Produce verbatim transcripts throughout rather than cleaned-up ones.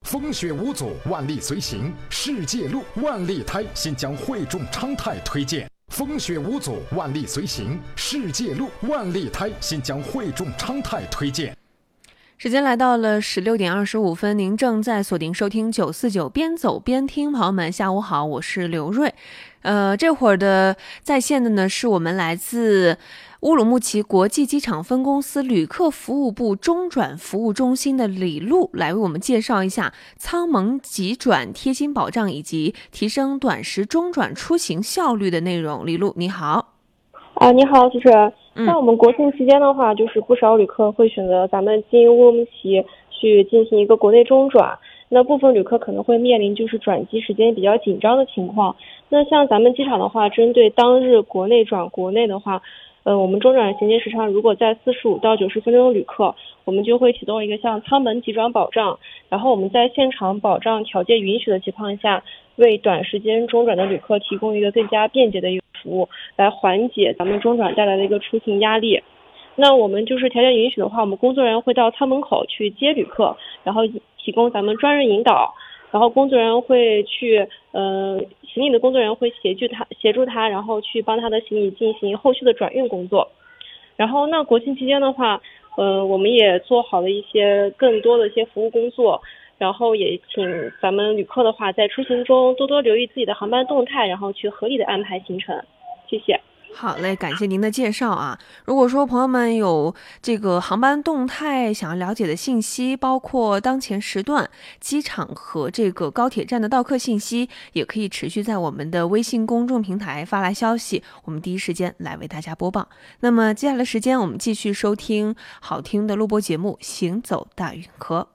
风雪无阻，万里随行，世界路万里胎新疆汇众昌泰推荐。风雪无阻，万里随行，世界路万里胎新疆汇众昌泰推荐。 时间来到了十六点二十五分，您正在锁定收听九四九，边走边听。朋友们，下午好，我是刘瑞。呃，这会儿的在线的呢，是我们来自乌鲁木齐国际机场分公司旅客服务部中转服务中心的李璐，来为我们介绍一下舱蒙急转贴心保障以及提升短时中转出行效率的内容。李璐，你好。 啊，你好，主持人。像我们国庆期间的话，就是不少旅客会选择咱们经乌鲁木齐去进行一个国内中转。那部分旅客可能会面临就是转机时间比较紧张的情况。那像咱们机场的话，针对当日国内转国内的话，呃，我们中转衔接时长如果在四十五到九十分钟的旅客，我们就会启动一个像舱门急转保障，然后我们在现场保障条件允许的情况下，为短时间中转的旅客提供一个更加便捷的一个服务，来缓解咱们中转带来的一个出行压力。那我们就是条件允许的话，我们工作人员会到舱门口去接旅客，然后提供咱们专人引导，然后工作人员会去呃行李的工作人员会协助他协助他，然后去帮他的行李进行后续的转运工作。然后那国庆期间的话，呃我们也做好了一些更多的一些服务工作，然后也请咱们旅客的话在出行中多多留意自己的航班动态，然后去合理的安排行程。谢谢。 好嘞，感谢您的介绍啊。如果说朋友们有这个航班动态想要了解的信息，包括当前时段、机场和这个高铁站的到客信息，也可以持续在我们的微信公众平台发来消息，我们第一时间来为大家播报。那么接下来时间我们继续收听好听的录播节目《行走大运河》。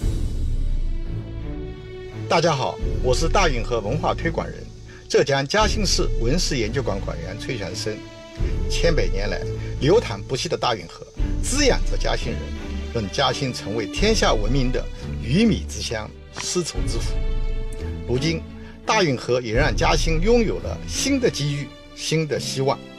大家好，我是大运河文化推广人，浙江嘉兴市文史研究馆馆员崔全生。千百年来流淌不息的大运河滋养着嘉兴人，让嘉兴成为天下闻名的鱼米之乡、丝绸之府。如今大运河也让嘉兴拥有了新的机遇、新的希望。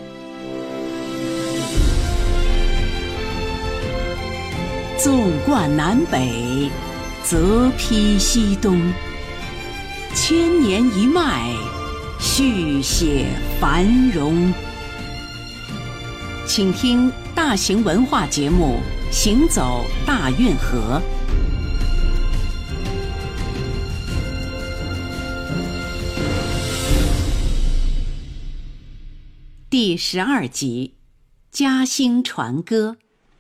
纵贯南北，则披西东，千年一脉，续写繁荣。请听大型文化节目《行走大运河》第十二集《嘉兴船歌》。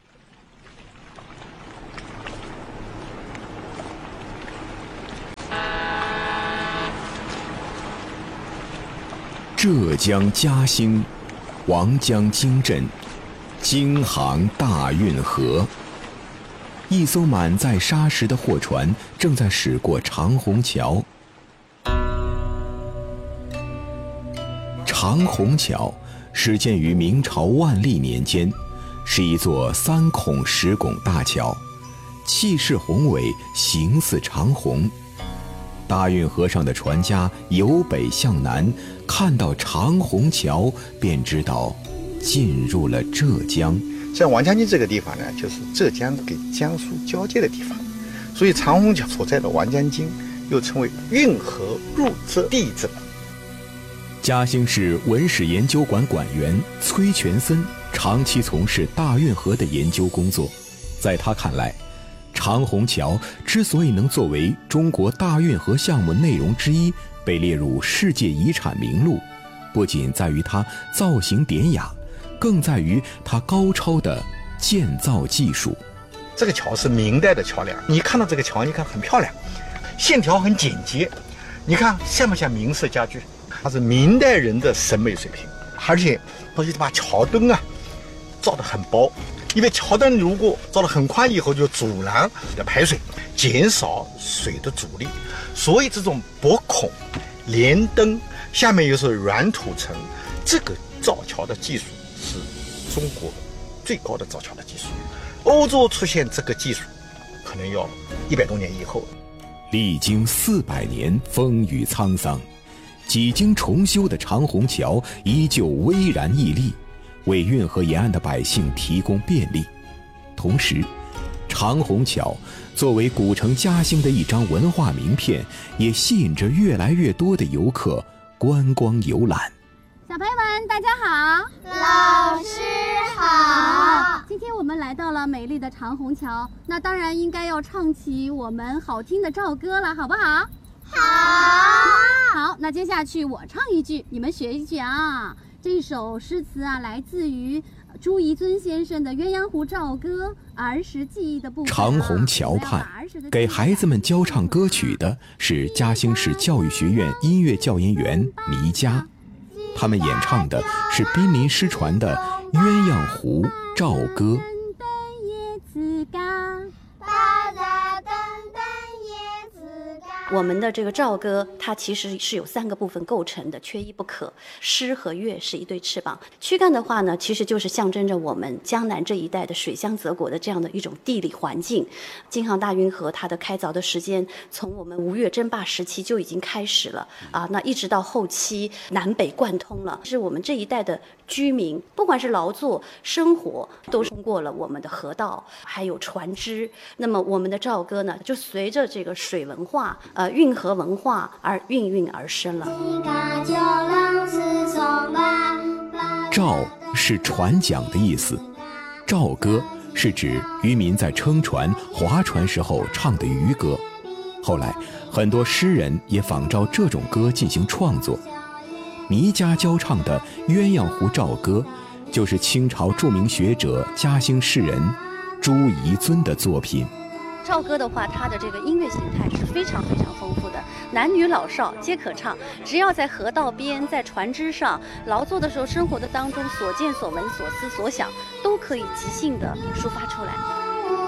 浙江嘉兴王江泾镇京杭大运河，一艘满载砂石的货船正在驶过长虹桥。长虹桥始建于明朝万历年间，是一座三孔十拱大桥，气势宏伟，形似长虹。大运河上的船家由北向南，看到长虹桥便知道进入了浙江。 像王江泾这个地方呢，就是浙江跟江苏交界的地方，所以长虹桥所在的王江泾又称为运河入浙地址。 嘉兴市文史研究馆馆员崔全森长期从事大运河的研究工作，在他看来，长虹桥之所以能作为中国大运河项目内容之一被列入世界遗产名录，不仅在于它造型典雅，更在于它高超的建造技术。 这个桥是明代的桥梁，你看到这个桥，你看很漂亮，线条很简洁，你看像不像明式家具？它是明代人的审美水平，而且而且把桥墩啊造得很薄，因为桥墩如果造得很宽以后，就阻拦的排水，减少水的阻力，所以这种薄孔连灯下面又是软土层，这个造桥的技术是中国最高的造桥的技术。欧洲出现这个技术可能要一百多年以后。 历经四百年风雨沧桑，几经重修的长虹桥依旧巍然屹立，为运河沿岸的百姓提供便利。同时，长长虹桥作为古城嘉兴的一张文化名片，也吸引着越来越多的游客观光游览。 小朋友们大家好， 老师好。 今天我们来到了美丽的长虹桥，那当然应该要唱起我们好听的赵歌了，好不好？ 好。 好，那接下去我唱一句，你们学一句啊。这首诗词啊，来自于朱彝尊先生的《鸳鸯湖棹歌》，儿时记忆的部分、啊。 长虹桥畔，给孩子们教唱歌曲的是嘉兴市教育学院音乐教研员倪佳，他们演唱的是濒临失传的《鸳鸯湖棹歌》。 我们的这个棹歌，它其实是有三个部分构成的，缺一不可。诗和乐是一对翅膀，躯干的话呢，其实就是象征着我们江南这一带的水乡泽国的这样的一种地理环境。京杭大运河它的开凿的时间，从我们吴越争霸时期就已经开始了啊，那一直到后期南北贯通了，是我们这一带的居民，不管是劳作、生活，都通过了我们的河道，还有船只。那么我们的棹歌呢，就随着这个水文化。呃，运河文化而孕育而生了。 棹是船桨的意思，棹歌是指渔民在撑船、划船时候唱的渔歌。后来，很多诗人也仿照这种歌进行创作。倪佳教唱的《鸳鸯湖棹歌》，就是清朝著名学者、嘉兴士人朱彝尊的作品。 棹歌的话，它的这个音乐形态是非常非常丰富的，男女老少皆可唱。只要在河道边、在船只上劳作的时候，生活的当中所见所闻、所思所想，都可以即兴的抒发出来。